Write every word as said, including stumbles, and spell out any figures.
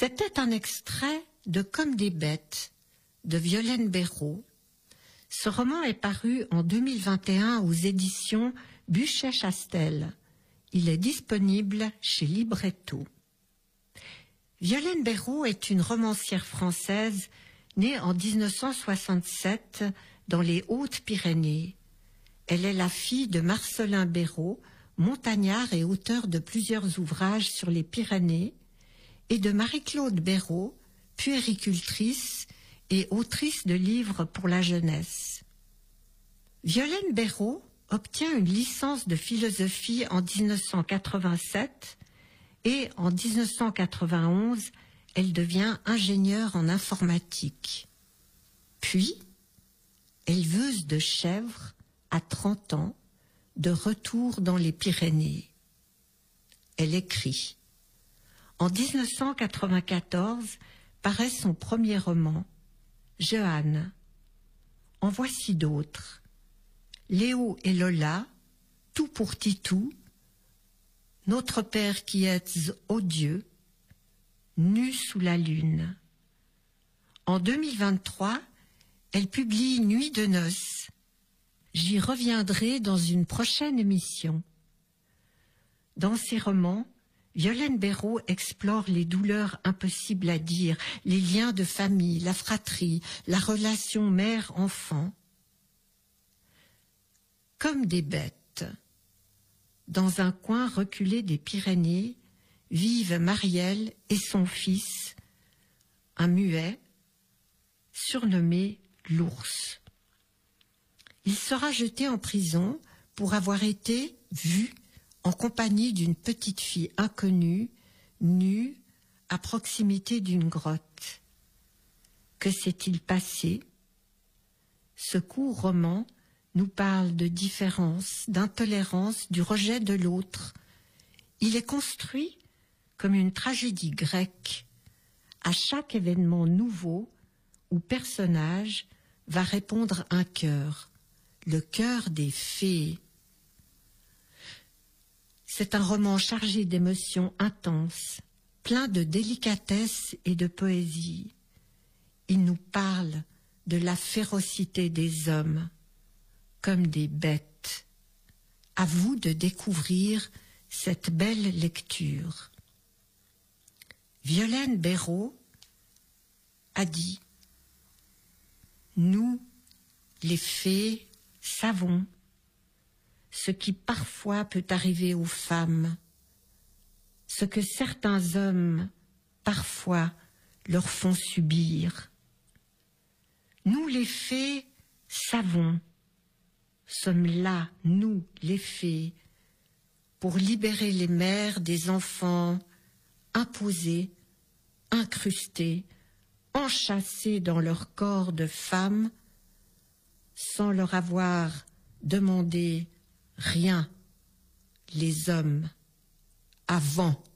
C'était un extrait de Comme des bêtes de Violaine Béraud. Ce roman est paru en deux mille vingt et un aux éditions Buchet-Chastel. Il est disponible chez Libretto. Violaine Béraud est une romancière française née en dix-neuf cent soixante-sept dans les Hautes-Pyrénées. Elle est la fille de Marcellin Béraud, montagnard et auteur de plusieurs ouvrages sur les Pyrénées, et de Marie-Claude Béraud, puéricultrice et autrice de livres pour la jeunesse. Violaine Béraud obtient une licence de philosophie en dix-neuf cent quatre-vingt-sept et en dix-neuf cent quatre-vingt-onze, elle devient ingénieure en informatique. Puis, éleveuse de chèvres à trente ans, de retour dans les Pyrénées. Elle écrit. En dix-neuf cent quatre-vingt-quatorze paraît son premier roman, Jeanne. En voici d'autres. Léo et Lola, Tout pour Titou, Notre Père qui êtes ô Dieu, Nu sous la lune. En deux mille vingt-trois, elle publie Nuit de noces. J'y reviendrai dans une prochaine émission. Dans ses romans, Violaine Béraud explore les douleurs impossibles à dire, les liens de famille, la fratrie, la relation mère-enfant. Comme des bêtes. Dans un coin reculé des Pyrénées, vivent Marielle et son fils, un muet, surnommé l'ours. Il sera jeté en prison pour avoir été vu en compagnie d'une petite fille inconnue, nue, à proximité d'une grotte. Que s'est-il passé? Ce court roman nous parle de différence, d'intolérance, du rejet de l'autre. Il est construit comme une tragédie grecque. À chaque événement nouveau ou personnage va répondre un chœur, le chœur des fées. C'est un roman chargé d'émotions intenses, plein de délicatesse et de poésie. Il nous parle de la férocité des hommes, comme des bêtes. À vous de découvrir cette belle lecture. Violaine Béraud a dit « Nous, les fées, savons ce qui parfois peut arriver aux femmes, ce que certains hommes, parfois, leur font subir. Nous, les fées, savons, sommes là, nous, les fées, pour libérer les mères des enfants imposés, incrustés, enchâssés dans leur corps de femmes, sans leur avoir demandé rien, les hommes, avant.